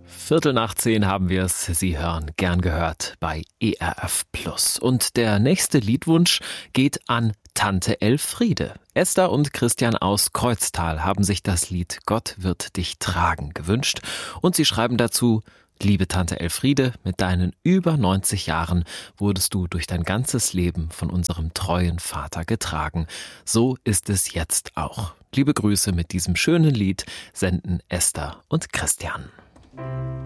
10:15 haben wir es. Sie hören gern gehört bei ERF Plus. Und der nächste Liedwunsch geht an Tante Elfriede. Esther und Christian aus Kreuztal haben sich das Lied Gott wird dich tragen gewünscht. Und sie schreiben dazu: Liebe Tante Elfriede, mit deinen über 90 Jahren wurdest du durch dein ganzes Leben von unserem treuen Vater getragen. So ist es jetzt auch. Liebe Grüße mit diesem schönen Lied senden Esther und Christian.